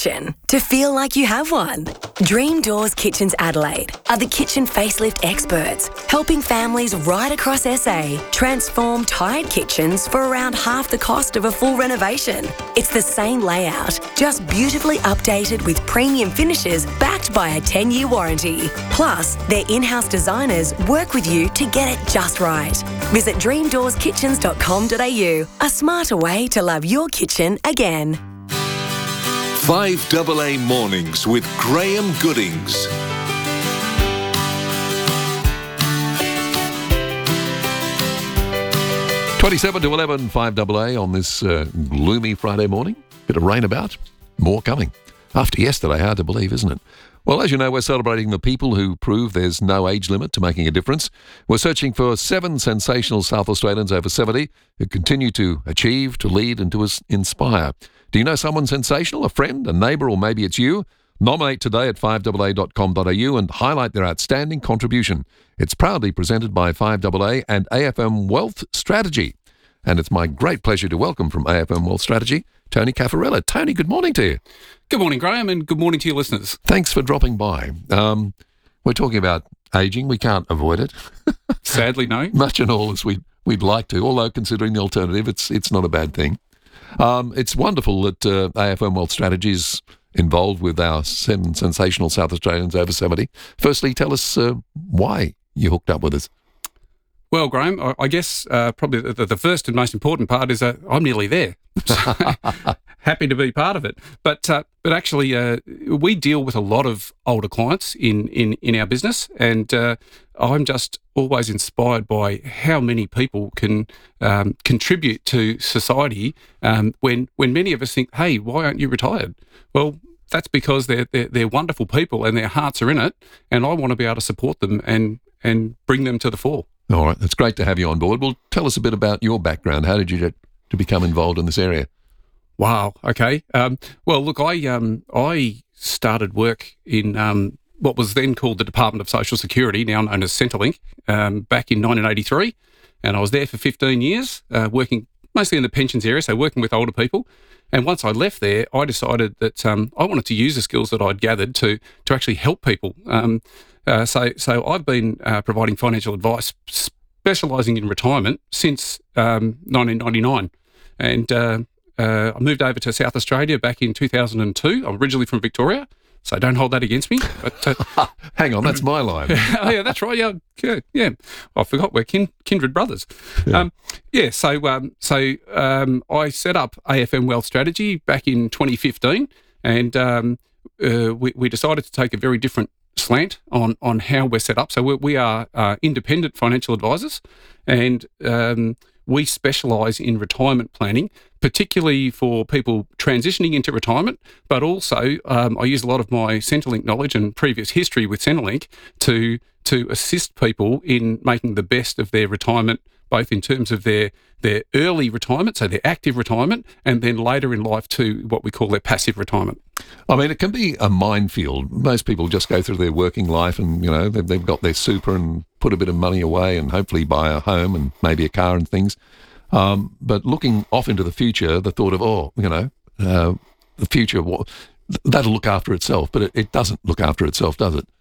kitchen to feel like you have one. Dream Doors Kitchens Adelaide are the kitchen facelift experts, helping families right across SA transform tired kitchens for around half the cost of a full renovation. It's the same layout, just beautifully updated with premium finishes backed by a 10-year warranty. Plus, their in-house designers work with you to get it just right. Visit dreamdoorskitchens.com.au, a smarter way to love your kitchen again. 5AA Mornings with Graham Goodings. $27 to 11, 5AA on this gloomy Friday morning. Bit of rain about, more coming. After yesterday, hard to believe, isn't it? Well, as you know, we're celebrating the people who prove there's no age limit to making a difference. We're searching for 7 sensational South Australians over 70 who continue to achieve, to lead and to inspire. Do you know someone sensational, a friend, a neighbour, or maybe it's you? Nominate today at 5AA.com.au and highlight their outstanding contribution. It's proudly presented by 5AA and AFM Wealth Strategy. And it's my great pleasure to welcome from AFM Wealth Strategy, Tony Caffarella. Tony, good morning to you. Good morning, Graham, and good morning to your listeners. Thanks for dropping by. We're talking about ageing. We can't avoid it. Sadly, no. Much and all as we'd like to, although considering the alternative, it's not a bad thing. It's wonderful that AFM Wealth Strategy is involved with our 7 sensational South Australians over 70. Firstly, tell us why you hooked up with us. Well, Graham, I guess probably the first and most important part is that I'm nearly there. So, happy to be part of it. But actually, we deal with a lot of older clients in our business, and I'm just always inspired by how many people can contribute to society when many of us think, hey, why aren't you retired? Well, that's because they're wonderful people and their hearts are in it, and I want to be able to support them and bring them to the fore. All right, that's great to have you on board. Well, tell us a bit about your background. How did you get to become involved in this area? Wow. Okay. Well, look, I started work in what was then called the Department of Social Security, now known as Centrelink, back in 1983, and I was there for 15 years, working mostly in the pensions area, so working with older people. And once I left there, I decided that I wanted to use the skills that I'd gathered to actually help people. So I've been providing financial advice, specialising in retirement since 1999. And I moved over to South Australia back in 2002. I'm originally from Victoria, so don't hold that against me. But hang on, that's my line. Oh, yeah, that's right. Yeah. I forgot we're kindred brothers. Yeah. So I set up AFM Wealth Strategy back in 2015, and we decided to take a very different slant on how we're set up. So we are independent financial advisors, and we specialise in retirement planning, particularly for people transitioning into retirement, but also I use a lot of my Centrelink knowledge and previous history with Centrelink to assist people in making the best of their retirement, both in terms of their early retirement, so their active retirement, and then later in life to what we call their passive retirement. I mean, it can be a minefield. Most people just go through their working life and, you know, they've got their super and put a bit of money away and hopefully buy a home and maybe a car and things. But looking off into the future, the thought of, the future, that'll look after itself. But it doesn't look after itself, does it?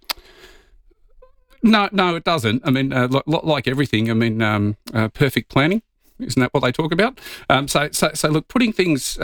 No, it doesn't. I mean, like everything, I mean, perfect planning, isn't that what they talk about? So look, putting things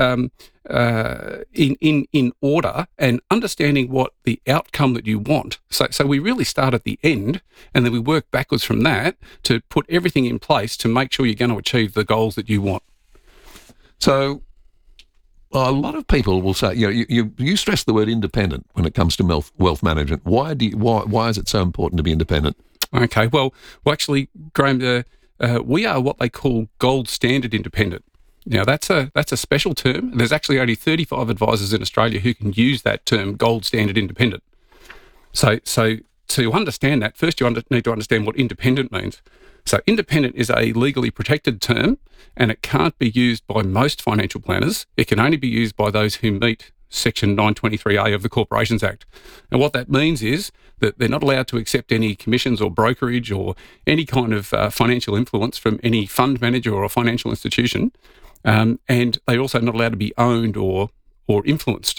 in order and understanding what the outcome that you want. So we really start at the end, and then we work backwards from that to put everything in place to make sure you're going to achieve the goals that you want. So a lot of people will say, you stress the word independent when it comes to wealth management. Why is it so important to be independent? Okay, well, actually, Graham, we are what they call gold standard independent. Now, that's a special term. There's actually only 35 advisors in Australia who can use that term, gold standard independent. So to understand that, first you need to understand what independent means. So independent is a legally protected term, and it can't be used by most financial planners. It can only be used by those who meet Section 923A of the Corporations Act. And what that means is that they're not allowed to accept any commissions or brokerage or any kind of financial influence from any fund manager or a financial institution. And they're also not allowed to be owned or influenced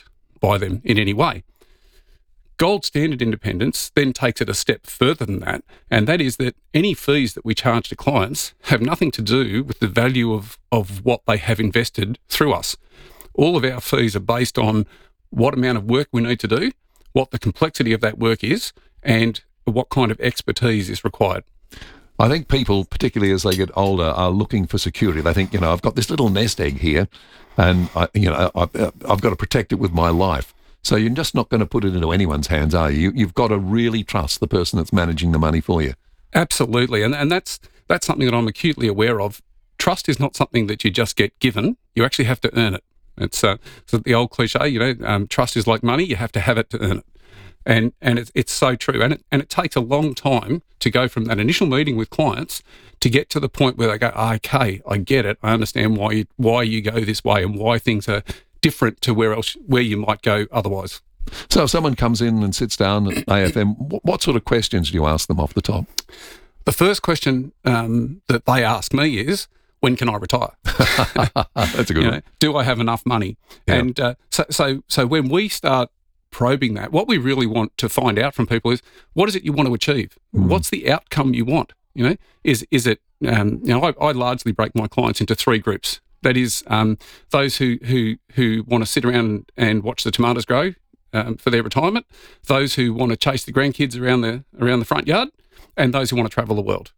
by them in any way. Gold standard independence then takes it a step further than that, and that is that any fees that we charge to clients have nothing to do with the value of what they have invested through us. All of our fees are based on what amount of work we need to do, what the complexity of that work is, and what kind of expertise is required. I think people, particularly as they get older, are looking for security. They think, I've got this little nest egg here, and I've got to protect it with my life. So you're just not going to put it into anyone's hands, are you? You've got to really trust the person that's managing the money for you. Absolutely, and that's something that I'm acutely aware of. Trust is not something that you just get given. You actually have to earn it. It's the old cliche, trust is like money. You have to have it to earn it. And it's so true. And it takes a long time to go from that initial meeting with clients to get to the point where they go, okay, I get it. I understand why you go this way and why things are different to where you might go otherwise. So if someone comes in and sits down at AFM, what sort of questions do you ask them off the top? The first question that they ask me is, when can I retire? That's a good one. Do I have enough money? Yeah. And so when we start probing that, what we really want to find out from people is, what is it you want to achieve? What's the outcome you want? Is it? I largely break my clients into three groups. That is, those who want to sit around and watch the tomatoes grow for their retirement, those who want to chase the grandkids around the front yard, and those who want to travel the world.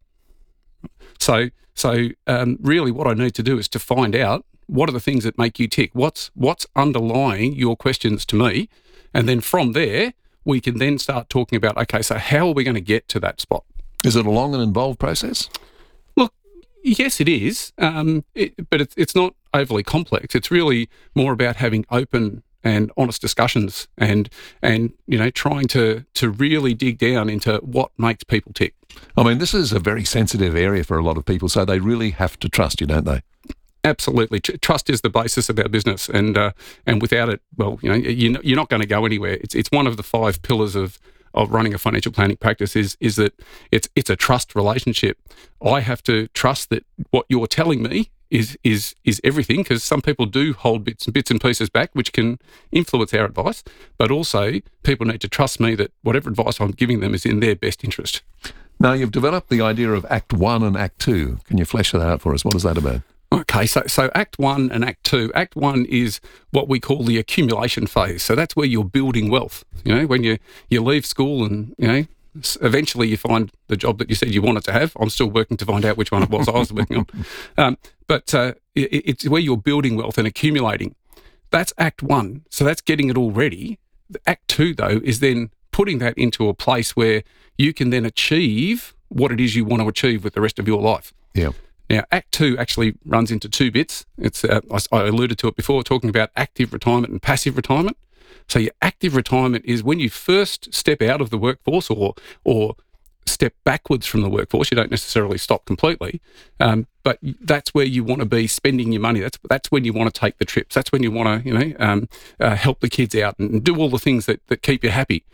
So really what I need to do is to find out what are the things that make you tick, what's underlying your questions to me, and then from there, we can then start talking about, okay, so how are we going to get to that spot? Is it a long and involved process? Look, yes, it is, but it's not overly complex. It's really more about having open and honest discussions and trying to really dig down into what makes people tick. I mean, this is a very sensitive area for a lot of people, so they really have to trust you, don't they? Absolutely. Trust is the basis of our business, and without it, well, you're not going to go anywhere. It's one of the 5 pillars of running a financial planning practice is that it's a trust relationship. I have to trust that what you're telling me is everything, because some people do hold bits and pieces back, which can influence our advice. But also, people need to trust me that whatever advice I'm giving them is in their best interest. Now, you've developed the idea of Act 1 and Act 2. Can you flesh that out for us? What is that about? Okay, so Act 1 and Act 2. Act 1 is what we call the accumulation phase. So that's where you're building wealth. When you leave school and, eventually you find the job that you said you wanted to have. I'm still working to find out which one it was I was working on. But it's where you're building wealth and accumulating. That's Act 1. So that's getting it all ready. Act 2, though, is then putting that into a place where you can then achieve what it is you want to achieve with the rest of your life. Yeah. Now, Act 2 actually runs into 2 bits. It's I alluded to it before, talking about active retirement and passive retirement. So your active retirement is when you first step out of the workforce or step backwards from the workforce. You don't necessarily stop completely, but that's where you want to be spending your money. That's when you want to take the trips. That's when you want to help the kids out and do all the things that keep you happy.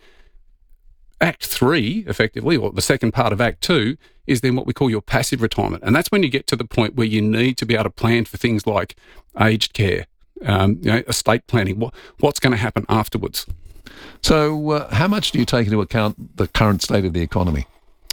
Act 3, effectively, or the second part of Act 2, is then what we call your passive retirement. And that's when you get to the point where you need to be able to plan for things like aged care, estate planning, what's going to happen afterwards. So how much do you take into account the current state of the economy?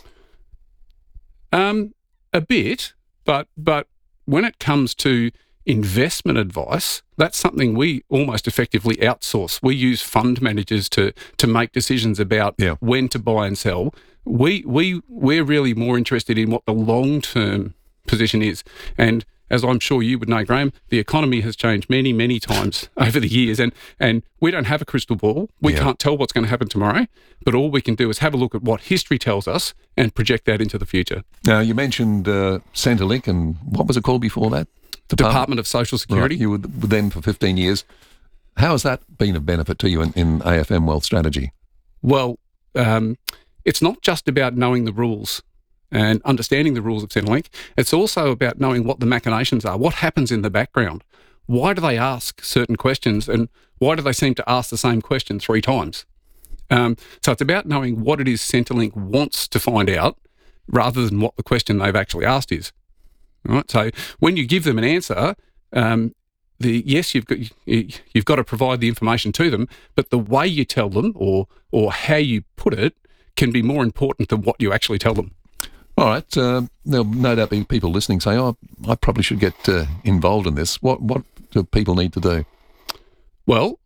A bit, but when it comes to investment advice, that's something we almost effectively outsource. We use fund managers to make decisions about when to buy and sell. We're really more interested in what the long-term position is. And as I'm sure you would know, Graham, the economy has changed many, many times over the years, and we don't have a crystal ball. We can't tell what's going to happen tomorrow, but all we can do is have a look at what history tells us and project that into the future. Now, you mentioned Centrelink, and what was it called before that? Department of Social Security. Right. You were with them for 15 years. How has that been of benefit to you in AFM Wealth Strategy? Well, it's not just about knowing the rules and understanding the rules of Centrelink. It's also about knowing what the machinations are, what happens in the background. Why do they ask certain questions, and why do they seem to ask the same question 3 times? So it's about knowing what it is Centrelink wants to find out rather than what the question they've actually asked is. Right? So when you give them an answer, yes, you've got to provide the information to them, but the way you tell them or how you put it can be more important than what you actually tell them. All right. There'll no doubt be people listening saying, "Oh, I probably should get involved in this." What do people need to do? Well,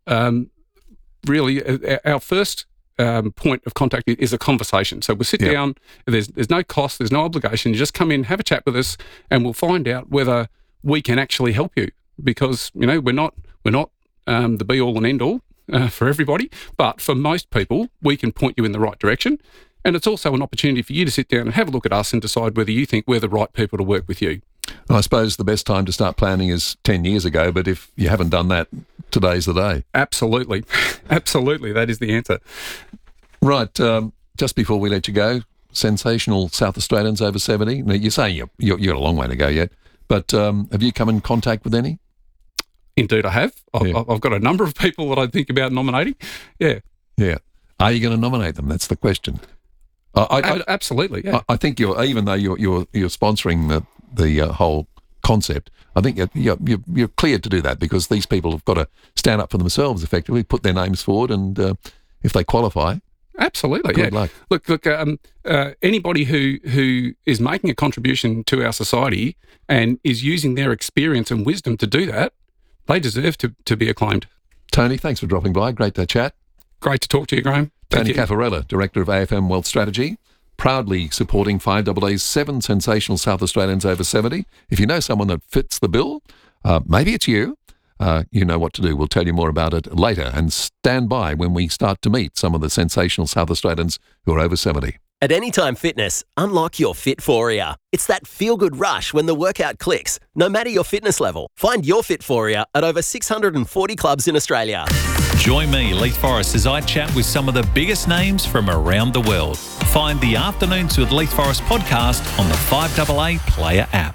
really, our first point of contact is a conversation. So we'll sit down. There's no cost. There's no obligation. You just come in, have a chat with us, and we'll find out whether we can actually help you. Because we're not the be all and end all for everybody, but for most people, we can point you in the right direction. And it's also an opportunity for you to sit down and have a look at us and decide whether you think we're the right people to work with you. I suppose the best time to start planning is 10 years ago, but if you haven't done that, today's the day. Absolutely. Absolutely. That is the answer. Right. Just before we let you go, sensational South Australians over 70. Now, you're saying you're got a long way to go yet, but have you come in contact with any? Indeed, I have. I've got a number of people that I think about nominating. Yeah. Yeah. Are you going to nominate them? That's the question. Absolutely. Yeah. I think even though you're sponsoring the whole concept, I think you're cleared to do that because these people have got to stand up for themselves effectively, put their names forward, and if they qualify, absolutely, good luck. Look. Anybody who is making a contribution to our society and is using their experience and wisdom to do that, they deserve to be acclaimed. Tony, thanks for dropping by. Great to chat. Great to talk to you, Graham. Tony Caffarella, Director of AFM Wealth Strategy, proudly supporting 5AA's 7 sensational South Australians over 70. If you know someone that fits the bill, maybe it's you. You know what to do. We'll tell you more about it later. And stand by when we start to meet some of the sensational South Australians who are over 70. At Anytime Fitness, unlock your Fitforia. It's that feel-good rush when the workout clicks, no matter your fitness level. Find your Fitforia at over 640 clubs in Australia. Join me, Leith Forrest, as I chat with some of the biggest names from around the world. Find the Afternoons with Leith Forrest podcast on the 5AA Player app.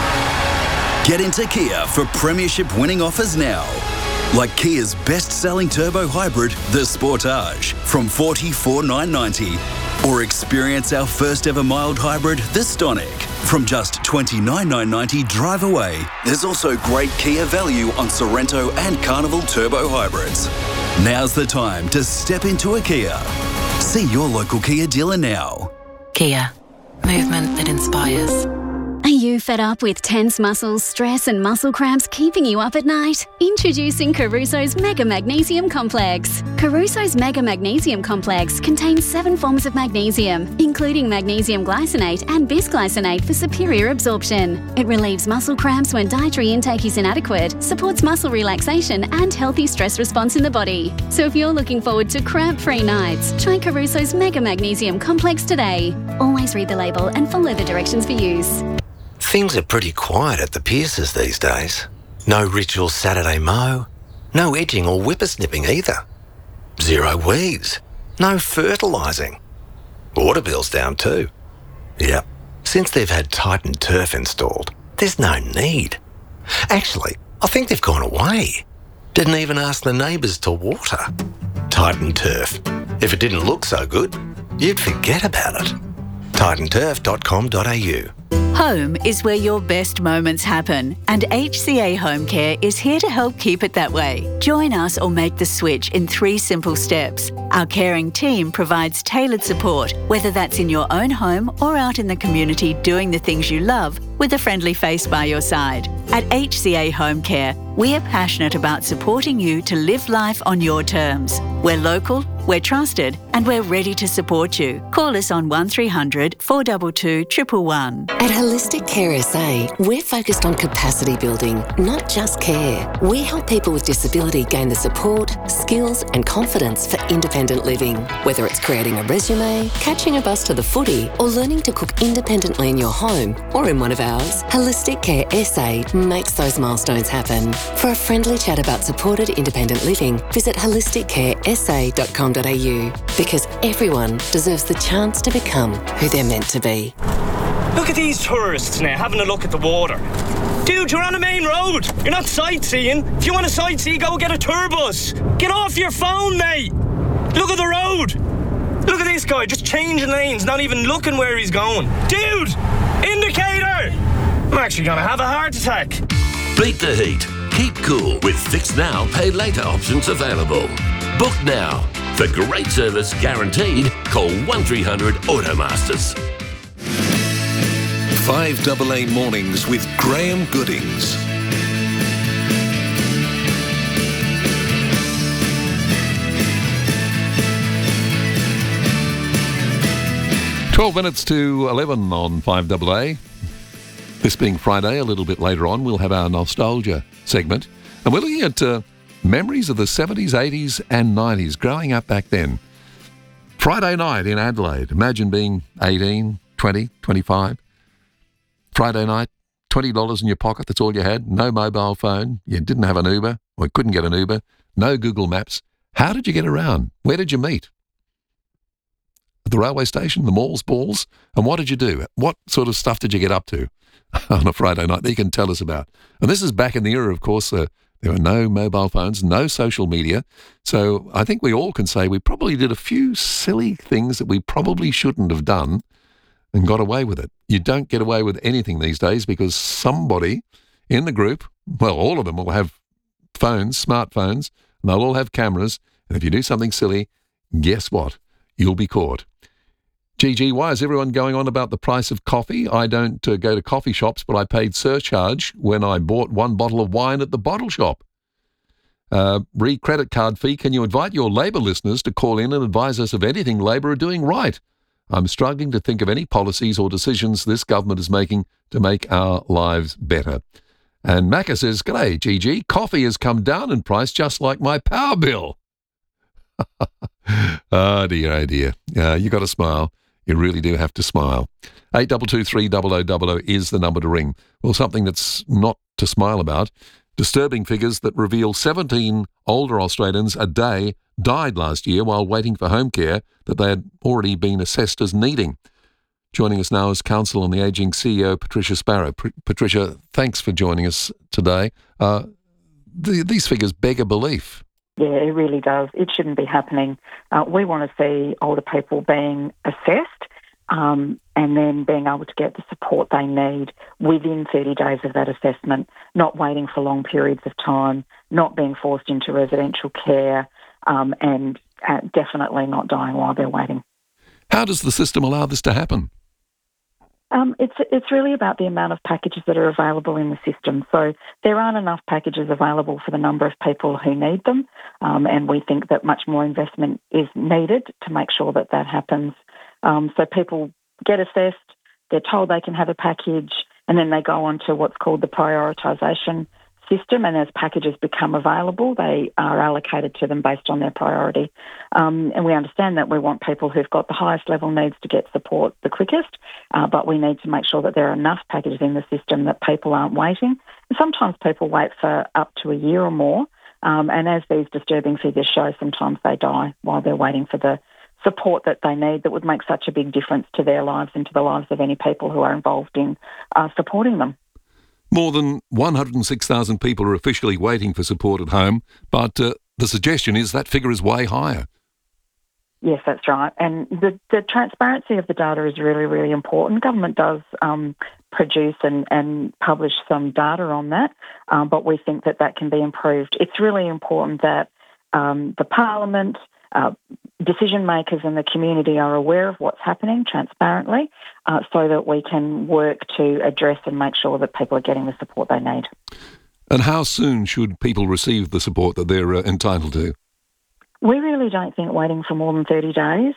Get into Kia for premiership winning offers now. Like Kia's best-selling turbo hybrid, the Sportage, from $44,990. Or experience our first ever mild hybrid, the Stonic, from just $29,990 drive away. There's also great Kia value on Sorrento and Carnival turbo hybrids. Now's the time to step into a Kia. See your local Kia dealer now. Kia. Movement that inspires. Are you fed up with tense muscles, stress and muscle cramps keeping you up at night? Introducing Caruso's Mega Magnesium Complex. Caruso's Mega Magnesium Complex contains 7 forms of magnesium, including magnesium glycinate and bisglycinate for superior absorption. It relieves muscle cramps when dietary intake is inadequate, supports muscle relaxation and healthy stress response in the body. So if you're looking forward to cramp-free nights, try Caruso's Mega Magnesium Complex today. Always read the label and follow the directions for use. Things are pretty quiet at the Pierces these days. No ritual Saturday mow, no edging or whippersnipping either. 0 weeds, no fertilising. Water bill's down too. Yep, since they've had Titan Turf installed, there's no need. Actually, I think they've gone away. Didn't even ask the neighbours to water. Titan Turf. If it didn't look so good, you'd forget about it. titanturf.com.au. Home is where your best moments happen, and HCA Home Care is here to help keep it that way. Join us or make the switch in 3 simple steps. Our caring team provides tailored support, whether that's in your own home or out in the community doing the things you love with a friendly face by your side. At HCA Home Care, we are passionate about supporting you to live life on your terms. We're local, we're trusted, and we're ready to support you. Call us on 1300 422 111. At Holistic Care SA, we're focused on capacity building, not just care. We help people with disability gain the support, skills and confidence for independent living. Whether it's creating a resume, catching a bus to the footy, or learning to cook independently in your home or in one of ours, Holistic Care SA makes those milestones happen. For a friendly chat about supported independent living, visit holisticcaresa.com.au, because everyone deserves the chance to become who they're meant to be. Look at these tourists now having a look at the water. Dude, you're on a main road. You're not sightseeing. If you want to sightsee, go get a tour bus. Get off your phone, mate. Look at the road. Look at this guy just changing lanes, not even looking where he's going. Dude, indicator. I'm actually going to have a heart attack. Beat the heat Keep cool with Fix Now, Pay Later options available. Book now. For great service guaranteed, call 1300 Automasters. 5AA Mornings with Graham Goodings. Twelve minutes to 11 on 5AA. This being Friday, a little bit later on, we'll have our nostalgia segment. And we're looking at memories of the 70s, 80s and 90s, growing up back then. Friday night in Adelaide. Imagine being 18, 20, 25. Friday night, $20 in your pocket, that's all you had. No mobile phone. You didn't have an Uber, or couldn't get an Uber. No Google Maps. How did you get around? Where did you meet? At the railway station, the malls, balls? And what did you do? What sort of stuff did you get up to on a Friday night that you can tell us about? And this is back in the era, of course, there were no mobile phones, no social media. So I think we all can say we probably did a few silly things that we probably shouldn't have done and got away with it. You don't get away with anything these days because somebody in the group, well, all of them will have phones, smartphones, and they'll all have cameras. And if you do something silly, guess what? You'll be caught. Gigi, why is everyone going on about the price of coffee? I don't go to coffee shops, but I paid surcharge when I bought one bottle of wine at the bottle shop. Credit card fee. Can you invite your Labor listeners to call in and advise us of anything Labor are doing right? I'm struggling to think of any policies or decisions this government is making to make our lives better. And Macca says, "G'day, Gigi. Coffee has come down in price just like my power bill." Oh, dear. You got to smile. You really do have to smile. 8223 is the number to ring. Well, something that's not to smile about. Disturbing figures that reveal 17 older Australians a day died last year while waiting for home care that they had already been assessed as needing. Joining us now is Council on the Ageing CEO Patricia Sparrow. Patricia, thanks for joining us today. These figures beg a belief. Yeah, it really does. It shouldn't be happening. We want to see older people being assessed and then being able to get the support they need within 30 days of that assessment, not waiting for long periods of time, not being forced into residential care, and definitely not dying while they're waiting. How does the system allow this to happen? It's really about the amount of packages that are available in the system. So there aren't enough packages available for the number of people who need them, and we think that much more investment is needed to make sure that that happens. So people get assessed, they're told they can have a package, and then they go on to what's called the prioritisation system, and as packages become available, they are allocated to them based on their priority. And we understand that we want people who've got the highest level needs to get support the quickest, but we need to make sure that there are enough packages in the system that people aren't waiting. And sometimes people wait for up to a year or more, and as these disturbing figures show, sometimes they die while they're waiting for the support that they need that would make such a big difference to their lives and to the lives of any people who are involved in supporting them. More than 106,000 people are officially waiting for support at home, but the suggestion is that figure is way higher. Yes, that's right. And the transparency of the data is really, really important. Government does produce and publish some data on that, but we think that that can be improved. It's really important that the Parliament, decision makers and the community are aware of what's happening transparently so that we can work to address and make sure that people are getting the support they need. And how soon should people receive the support that they're entitled to? We really don't think waiting for more than 30 days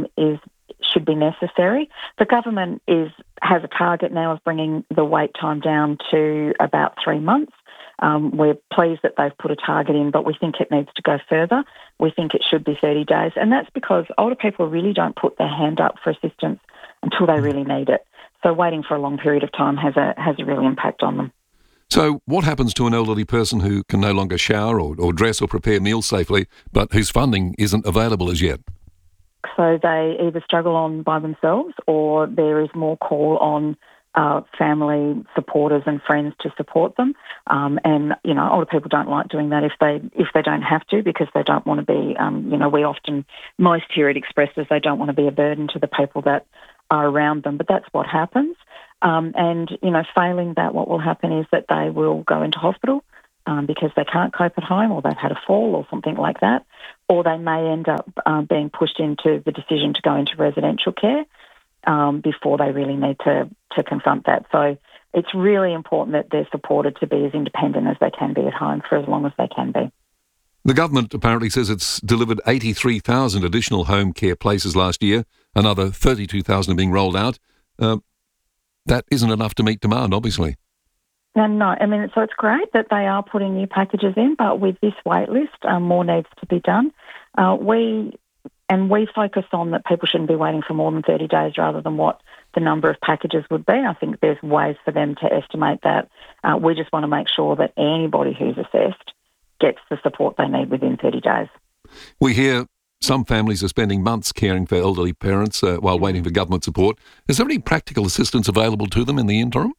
should be necessary. The government has a target now of bringing the wait time down to about 3 months. We're pleased that they've put a target in, but we think it needs to go further. We think it should be 30 days, and that's because older people really don't put their hand up for assistance until they really need it. So waiting for a long period of time has a real impact on them. So what happens to an elderly person who can no longer shower or dress or prepare meals safely, but whose funding isn't available as yet? So they either struggle on by themselves or there is more call on family supporters and friends to support them. And, older people don't like doing that if they don't have to because they don't want to be, most hear it expressed as they don't want to be a burden to the people that are around them. But that's what happens. Failing that, what will happen is that they will go into hospital. because they can't cope at home, or they've had a fall or something like that, or they may end up being pushed into the decision to go into residential care before they really need to confront that. So it's really important that they're supported to be as independent as they can be at home for as long as they can be. The government apparently says it's delivered 83,000 additional home care places last year. Another 32,000 are being rolled out. That isn't enough to meet demand, obviously. No, I mean, so it's great that they are putting new packages in, but with this wait list, more needs to be done. We focus on that people shouldn't be waiting for more than 30 days rather than what the number of packages would be. I think there's ways for them to estimate that. We just want to make sure that anybody who's assessed gets the support they need within 30 days. We hear some families are spending months caring for elderly parents while waiting for government support. Is there any practical assistance available to them in the interim?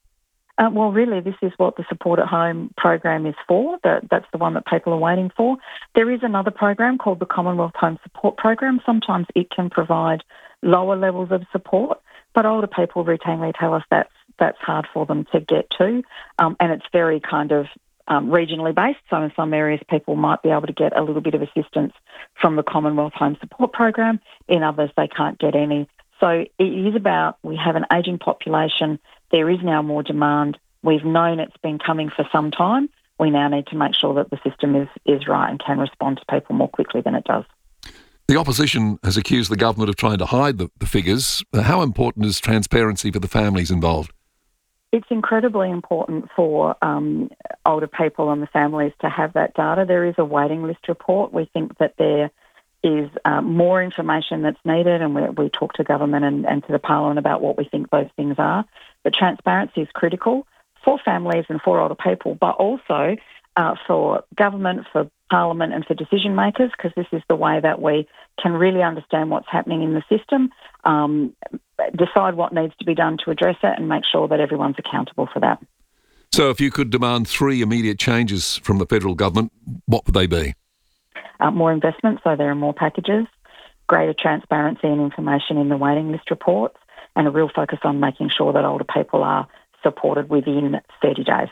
Well, really, this is what the Support at Home program is for. That's the one that people are waiting for. There is another program called the Commonwealth Home Support Program. Sometimes it can provide lower levels of support, but older people routinely tell us that's hard for them to get to, and it's very kind of regionally based. So in some areas, people might be able to get a little bit of assistance from the Commonwealth Home Support Program. In others, they can't get any. So it is about, we have an ageing population. There is now more demand. We've known it's been coming for some time. We now need to make sure that the system is right and can respond to people more quickly than it does. The opposition has accused the government of trying to hide the figures. How important is transparency for the families involved? It's incredibly important for older people and the families to have that data. There is a waiting list report. We think that there is more information that's needed, and we talk to government and to the Parliament about what we think those things are. But transparency is critical for families and for older people, but also for government, for Parliament and for decision makers, because this is the way that we can really understand what's happening in the system, decide what needs to be done to address it, and make sure that everyone's accountable for that. So if you could demand 3 immediate changes from the federal government, what would they be? More investment, so there are more packages, greater transparency and information in the waiting list reports, and a real focus on making sure that older people are supported within 30 days.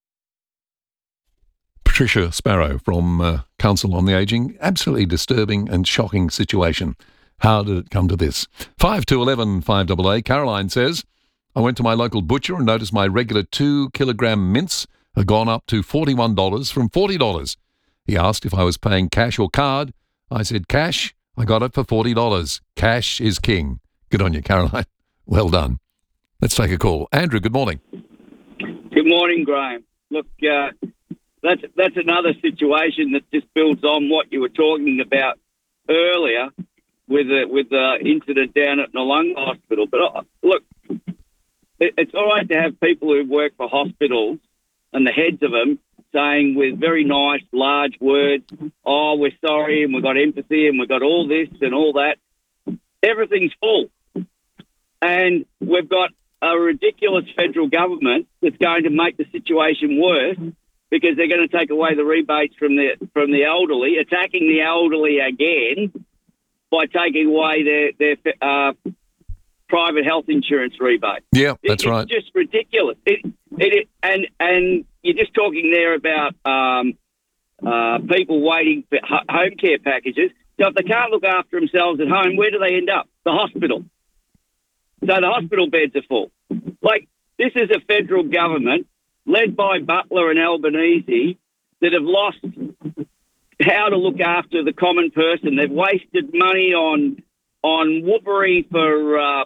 Patricia Sparrow from Council on the Ageing. Absolutely disturbing and shocking situation. How did it come to this? 5 to 11 5AA. Caroline says, I went to my local butcher and noticed my regular 2 kilogram mince had gone up to $41 from $40. He asked if I was paying cash or card. I said cash. I got it for $40. Cash is king. Good on you, Caroline. Well done. Let's take a call. Andrew, good morning. Good morning, Graham. Look, that's another situation that just builds on what you were talking about earlier with the incident down at Noarlunga Hospital. But look, it's all right to have people who work for hospitals and the heads of them saying with very nice, large words, oh, we're sorry and we've got empathy and we've got all this and all that. Everything's full. And we've got a ridiculous federal government that's going to make the situation worse because they're going to take away the rebates from the elderly, attacking the elderly again by taking away their private health insurance rebate. Yeah, that's right. It's just ridiculous. And you're just talking there about people waiting for home care packages. So if they can't look after themselves at home, where do they end up? The hospital. So the hospital beds are full. Like, this is a federal government led by Butler and Albanese that have lost how to look after the common person. They've wasted money on whoopery for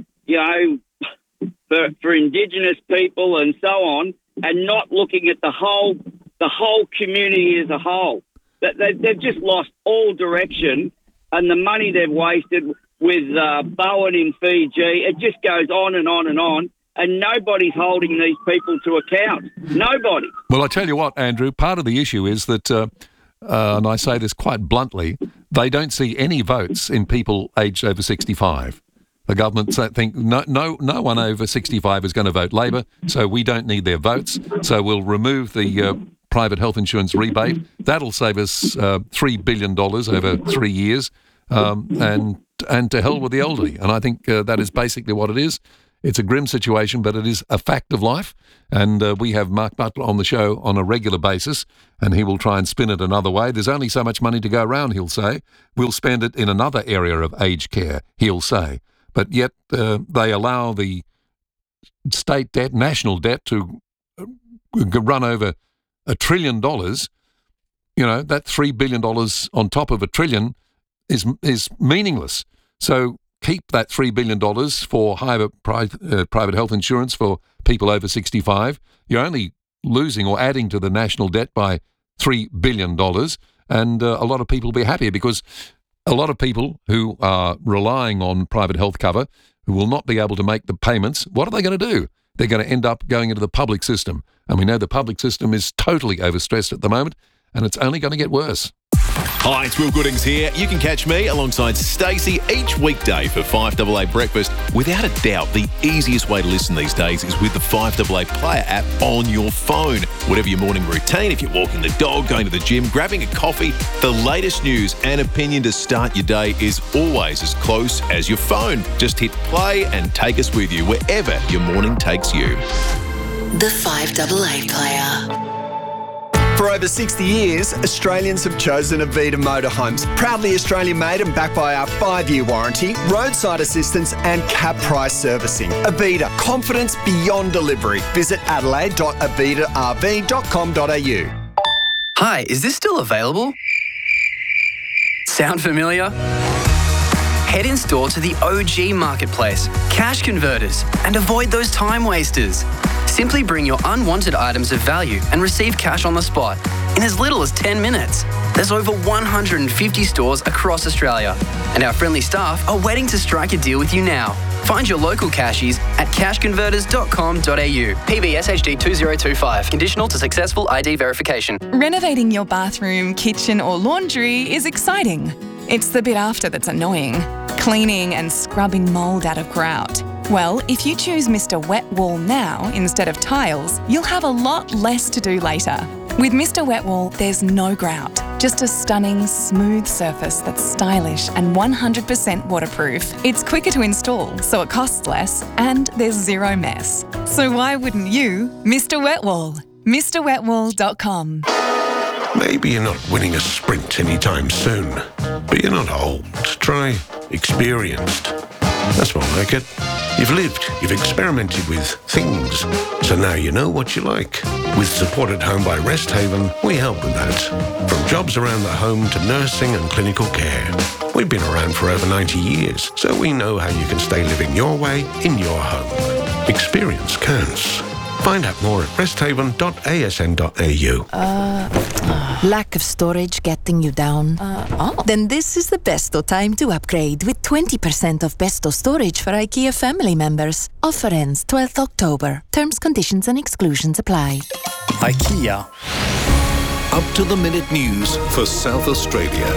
Indigenous people and so on, and not looking at the whole community as a whole. They've just lost all direction, and the money they've wasted with Bowen in Fiji, it just goes on and on and on, and nobody's holding these people to account. Nobody. Well, I tell you what, Andrew, part of the issue is that, and I say this quite bluntly, they don't see any votes in people aged over 65. The government think no one over 65 is going to vote Labor, so we don't need their votes. So we'll remove the private health insurance rebate. That'll save us $3 billion over 3 years, and to hell with the elderly. And I think that is basically what it is. It's a grim situation, but it is a fact of life. And we have Mark Butler on the show on a regular basis, and he will try and spin it another way. There's only so much money to go around, he'll say. We'll spend it in another area of aged care, he'll say. But yet they allow the state debt, national debt, to run over $1 trillion. You know, that $3 billion on top of $1 trillion is meaningless. So keep that $3 billion for higher private health insurance for people over 65. You're only losing or adding to the national debt by $3 billion. And a lot of people will be happier, because a lot of people who are relying on private health cover, who will not be able to make the payments, what are they going to do? They're going to end up going into the public system. And we know the public system is totally overstressed at the moment, and it's only going to get worse. Hi, it's Will Goodings here. You can catch me alongside Stacey each weekday for 5AA Breakfast. Without a doubt, the easiest way to listen these days is with the 5AA Player app on your phone. Whatever your morning routine, if you're walking the dog, going to the gym, grabbing a coffee, the latest news and opinion to start your day is always as close as your phone. Just hit play and take us with you wherever your morning takes you. The 5AA Player. For over 60 years, Australians have chosen Avita Motorhomes. Proudly Australian-made and backed by our 5-year warranty, roadside assistance and cap price servicing. Avita, confidence beyond delivery. Visit adelaide.avitarv.com.au. Hi, is this still available? Sound familiar? Head in store to the OG Marketplace, Cash Converters, and avoid those time wasters. Simply bring your unwanted items of value and receive cash on the spot in as little as 10 minutes. There's over 150 stores across Australia, and our friendly staff are waiting to strike a deal with you now. Find your local cashies at cashconverters.com.au. PBSHD 2025. Conditional to successful ID verification. Renovating your bathroom, kitchen or laundry is exciting. It's the bit after that's annoying. Cleaning and scrubbing mould out of grout. Well, if you choose Mr. Wet Wall now instead of tiles, you'll have a lot less to do later. With Mr. Wet Wall, there's no grout, just a stunning, smooth surface that's stylish and 100% waterproof. It's quicker to install, so it costs less, and there's zero mess. So why wouldn't you? Mr. Wet Wall. MrWetWall.com. Maybe you're not winning a sprint anytime soon, but you're not old. Try experienced. That's more like it. You've lived, you've experimented with things, so now you know what you like. With Support at Home by Resthaven, we help with that. From jobs around the home to nursing and clinical care. We've been around for over 90 years, so we know how you can stay living your way in your home. Experience counts. Find out more at resthaven.asn.au. Lack of storage getting you down? Then this is the best time to upgrade with 20% off Besto storage for IKEA family members. Offer ends 12th October. Terms, conditions and exclusions apply. IKEA. Up-to-the-minute news for South Australia.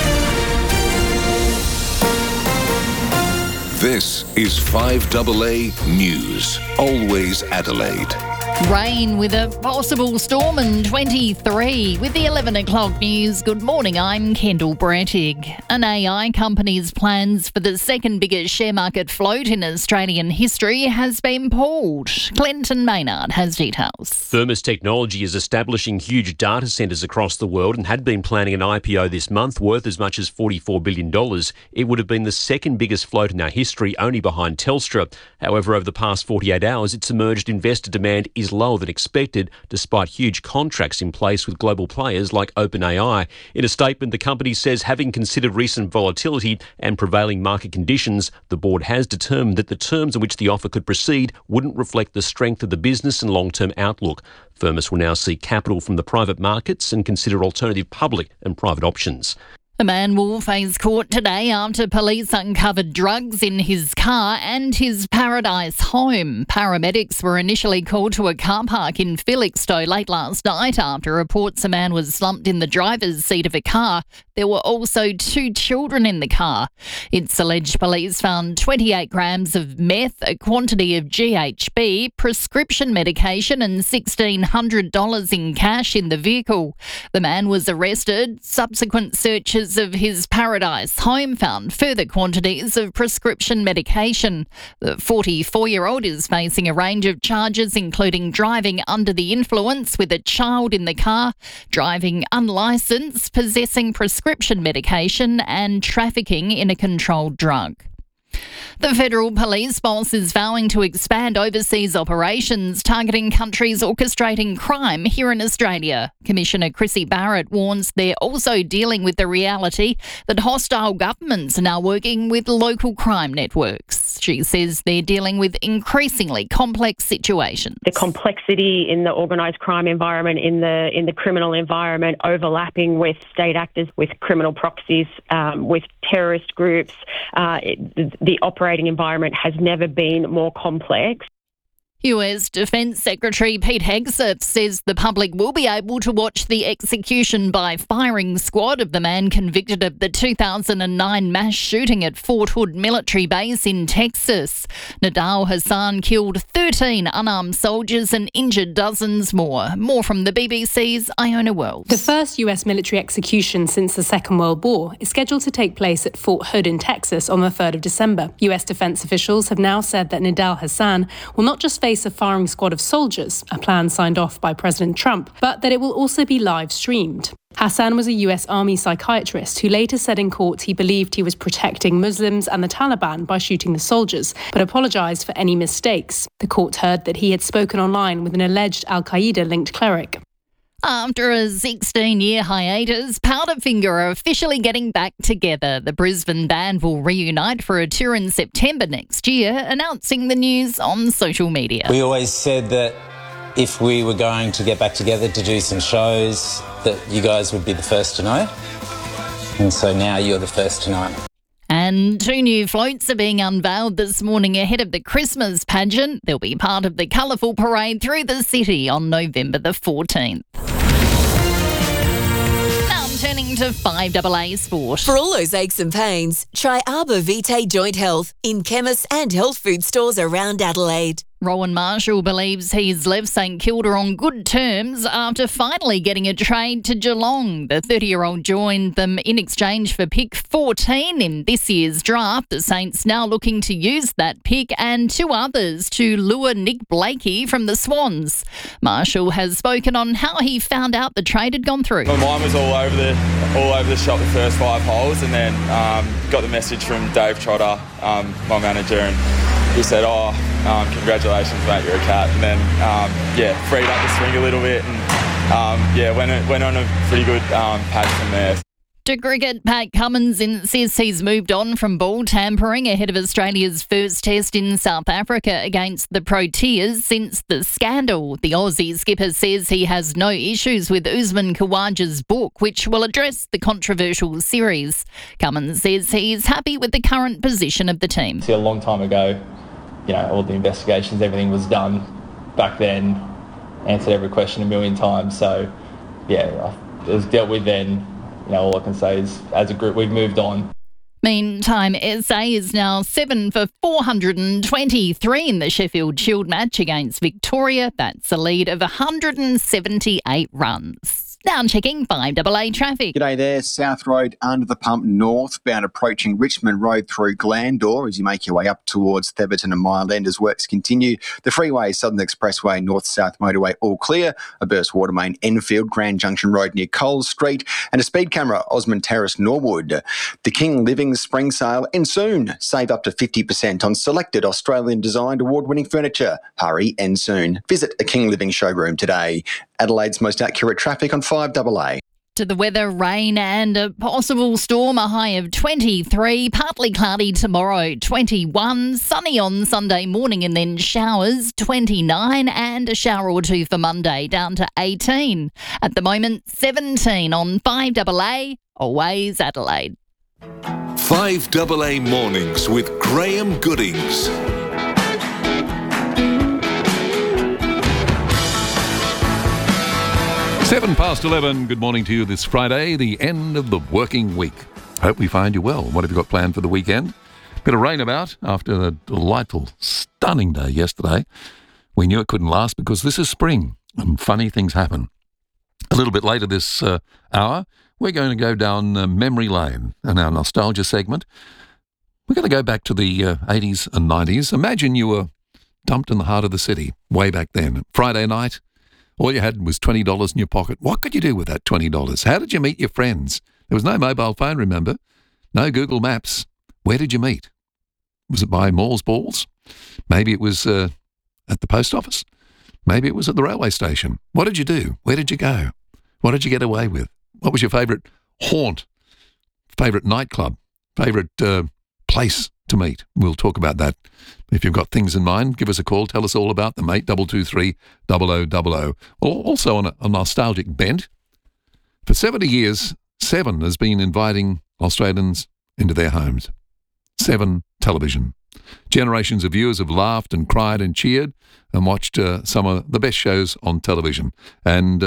This is 5AA News. Always Adelaide. Rain with a possible storm in 23. With the 11 o'clock news, good morning, I'm Kendall Brettig. An AI company's plans for the second biggest share market float in Australian history has been pulled. Clinton Maynard has details. Firmus Technology is establishing huge data centres across the world and had been planning an IPO this month worth as much as $44 billion. It would have been the second biggest float in our history, only behind Telstra. However, over the past 48 hours, it's emerged investor demand is lower than expected, despite huge contracts in place with global players like OpenAI. In a statement, the company says, having considered recent volatility and prevailing market conditions, the board has determined that the terms in which the offer could proceed wouldn't reflect the strength of the business and long-term outlook. Firmus will now seek capital from the private markets and consider alternative public and private options. A man will face court today after police uncovered drugs in his car and his Paradise home. Paramedics were initially called to a car park in Felixstowe late last night after reports a man was slumped in the driver's seat of a car. There were also 2 children in the car. It's alleged police found 28 grams of meth, a quantity of GHB, prescription medication and $1,600 in cash in the vehicle. The man was arrested. Subsequent searches Owners of his Paradise home found further quantities of prescription medication. The 44-year-old is facing a range of charges, including driving under the influence with a child in the car, driving unlicensed, possessing prescription medication, and trafficking in a controlled drug. The Federal Police Boss is vowing to expand overseas operations targeting countries orchestrating crime here in Australia. Commissioner Chrissy Barrett warns they're also dealing with the reality that hostile governments are now working with local crime networks. She says they're dealing with increasingly complex situations. The complexity in the organised crime environment, in the criminal environment, overlapping with state actors, with criminal proxies, with terrorist groups, the operating environment has never been more complex. US Defence Secretary Pete Hegseth says the public will be able to watch the execution by firing squad of the man convicted of the 2009 mass shooting at Fort Hood Military Base in Texas. Nidal Hassan killed 13 unarmed soldiers and injured dozens more. More from the BBC's Iona Wells. The first US military execution since the Second World War is scheduled to take place at Fort Hood in Texas on the 3rd of December. US defence officials have now said that Nidal Hassan will not just face a firing squad of soldiers, a plan signed off by President Trump, but that it will also be live streamed. Hassan was a US Army psychiatrist who later said in court he believed he was protecting Muslims and the Taliban by shooting the soldiers, but apologised for any mistakes. The court heard that he had spoken online with an alleged al-Qaeda-linked cleric. After a 16-year hiatus, Powderfinger are officially getting back together. The Brisbane band will reunite for a tour in September next year, announcing the news on social media. We always said that if we were going to get back together to do some shows, that you guys would be the first to know. And so now you're the first to know. And 2 new floats are being unveiled this morning ahead of the Christmas pageant. They'll be part of the colourful parade through the city on November the 14th. Now I'm turning to 5AA Sport. For all those aches and pains, try Arbor Vitae Joint Health in chemists and health food stores around Adelaide. Rowan Marshall believes he's left St Kilda on good terms after finally getting a trade to Geelong. The 30-year-old joined them in exchange for pick 14 in this year's draft. The Saints now looking to use that pick and 2 others to lure Nick Blakey from the Swans. Marshall has spoken on how he found out the trade had gone through. My mind was all over the shop the first 5 holes, and then got the message from Dave Trotter, my manager, and he said, congratulations, mate, you're a cat. And then, freed up the swing a little bit and, went on a pretty good patch from there. To cricket, Pat Cummins insists he's moved on from ball tampering ahead of Australia's first test in South Africa against the Proteas since the scandal. The Aussie skipper says he has no issues with Usman Khawaja's book, which will address the controversial series. Cummins says he's happy with the current position of the team. A long time ago, all the investigations, everything was done back then, answered every question a million times. So, it was dealt with then. All I can say is, as a group, we've moved on. Meantime, SA is now 7 for 423 in the Sheffield Shield match against Victoria. That's a lead of 178 runs. Now checking 5AA traffic. G'day there, South Road under the pump northbound approaching Richmond Road through Glandore as you make your way up towards Theberton and Mile End as works continue. The freeway, Southern Expressway, North-South Motorway all clear. A burst water main Enfield, Grand Junction Road near Coles Street, and a speed camera Osmond Terrace, Norwood. The King Living Spring Sale ends soon. Save up to 50% on selected Australian designed award-winning furniture. Hurry, end soon. Visit a King Living showroom today. Adelaide's most accurate traffic on 5AA. To the weather, rain and a possible storm, a high of 23, partly cloudy tomorrow, 21, sunny on Sunday morning and then showers, 29, and a shower or 2 for Monday, down to 18. At the moment, 17 on 5AA, always Adelaide. 5AA Mornings with Graham Goodings. 11:07, good morning to you this Friday, the end of the working week. Hope we find you well. What have you got planned for the weekend? Bit of rain about after a delightful, stunning day yesterday. We knew it couldn't last because this is spring and funny things happen. A little bit later this hour, we're going to go down memory lane in our nostalgia segment. We're going to go back to the 80s and 90s. Imagine you were dumped in the heart of the city way back then. Friday night, all you had was $20 in your pocket. What could you do with that $20? How did you meet your friends? There was no mobile phone, remember? No Google Maps. Where did you meet? Was it by Moore's Balls? Maybe it was at the post office. Maybe it was at the railway station. What did you do? Where did you go? What did you get away with? What was your favourite haunt, favourite nightclub, favourite place to meet? We'll talk about that. If you've got things in mind, give us a call. Tell us all about them, 8223 0000. Well, also on a nostalgic bent, for 70 years, Seven has been inviting Australians into their homes. Seven Television. Generations of viewers have laughed and cried and cheered and watched some of the best shows on television. And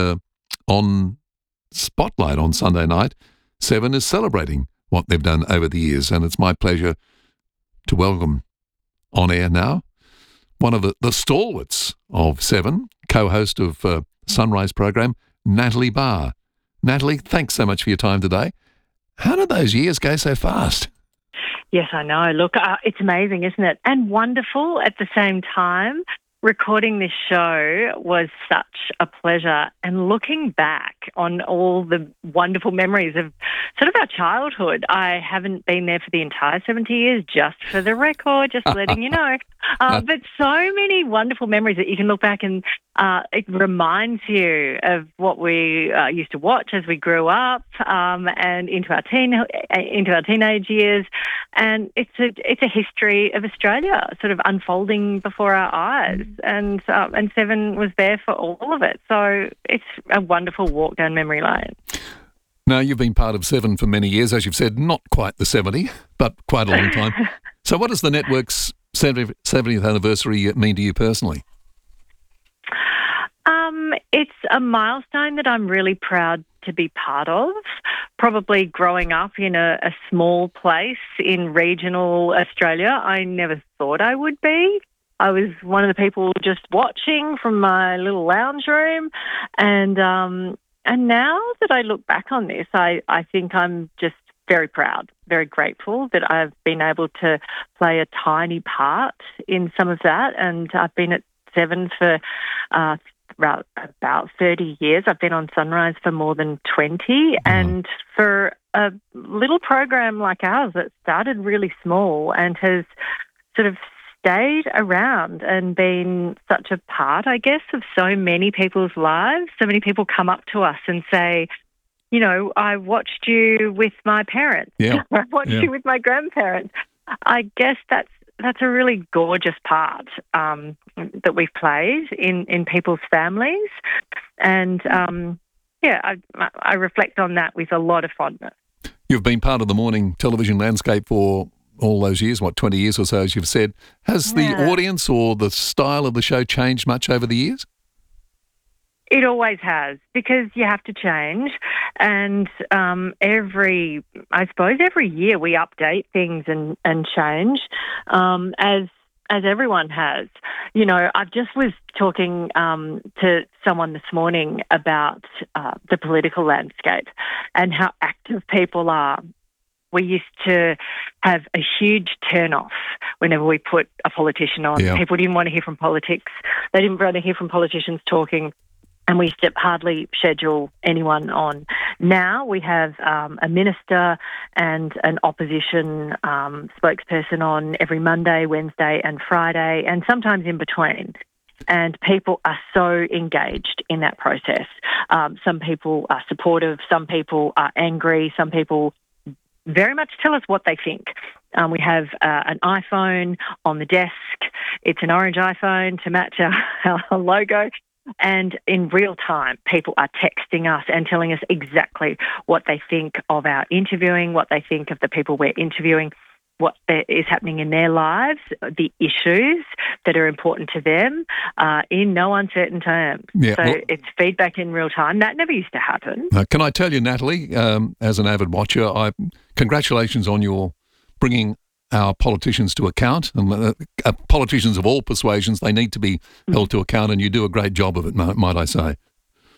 on Spotlight on Sunday night, Seven is celebrating what they've done over the years. And it's my pleasure to welcome on air now one of the stalwarts of Seven, co-host of Sunrise program, Natalie Barr. Natalie, thanks so much for your time today. How did those years go so fast? Yes, I know. Look, it's amazing, isn't it? And wonderful at the same time. Recording this show was such a pleasure, and looking back on all the wonderful memories of sort of our childhood. I haven't been there for the entire 70 years, just for the record, just letting you know. But so many wonderful memories that you can look back and it reminds you of what we used to watch as we grew up and into our teenage years. And it's a history of Australia sort of unfolding before our eyes. And Seven was there for all of it. So it's a wonderful walk down memory lane. Now, you've been part of Seven for many years, as you've said, not quite the 70, but quite a long time. So what does the network's 70th anniversary mean to you personally? It's a milestone that I'm really proud to be part of. Probably growing up in a small place in regional Australia, I never thought I would be. I was one of the people just watching from my little lounge room. And now that I look back on this, I think I'm just very proud, very grateful that I've been able to play a tiny part in some of that. And I've been at Seven for about 30 years. I've been on Sunrise for more than 20. And for a little program like ours that started really small and has sort of stayed around and been such a part, I guess, of so many people's lives. So many people come up to us and say, you know, I watched you with my parents. Yeah. I watched you with my grandparents. I guess that's a really gorgeous part that we've played in people's families. And, I reflect on that with a lot of fondness. You've been part of the morning television landscape for all those years, 20 years or so, as you've said. Has the audience or the style of the show changed much over the years? It always has, because you have to change. And every year we update things and change, as everyone has. You know, I just was talking to someone this morning about the political landscape and how active people are. We used to have a huge turn-off whenever we put a politician on. Yeah. People didn't want to hear from politics. They didn't want to hear from politicians talking. And we used to hardly schedule anyone on. Now we have a minister and an opposition spokesperson on every Monday, Wednesday and Friday, and sometimes in between. And people are so engaged in that process. Some people are supportive, some people are angry, some people very much tell us what they think. We have an iPhone on the desk. It's an orange iPhone to match our logo. And in real time, people are texting us and telling us exactly what they think of our interviewing, what they think of the people we're interviewing, what is happening in their lives, the issues that are important to them, in no uncertain terms. Yeah, so it's feedback in real time. That never used to happen. Can I tell you, Natalie, as an avid watcher, congratulations on your bringing our politicians to account. And politicians of all persuasions, they need to be held to account, and you do a great job of it, might I say.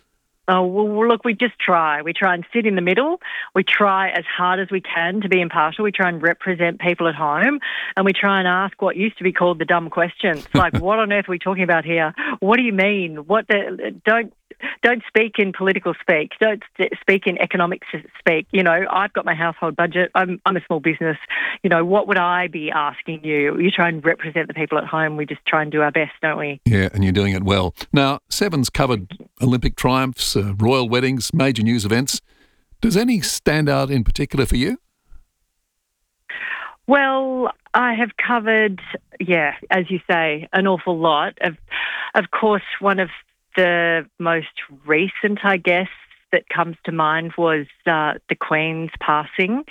Oh, well, look, we just try. We try and sit in the middle. We try as hard as we can to be impartial. We try and represent people at home, and we try and ask what used to be called the dumb questions, like, what on earth are we talking about here? What do you mean? Don't speak in political speak. Don't speak in economics speak. You know, I've got my household budget. I'm a small business. You know, what would I be asking you? You try and represent the people at home. We just try and do our best, don't we? Yeah, and you're doing it well. Now, Seven's covered Olympic triumphs, royal weddings, major news events. Does any stand out in particular for you? Well, I have covered, as you say, an awful lot. Of course, one of the most recent, I guess, that comes to mind was the Queen's passing.